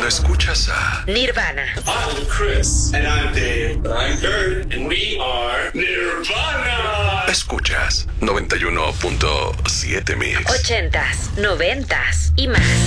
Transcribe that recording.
escuchas a Nirvana. I'm Chris. And I'm Dave. I'm Kurt. And we are Nirvana. Escuchas 91.7 Mix. 80s, 90s y más.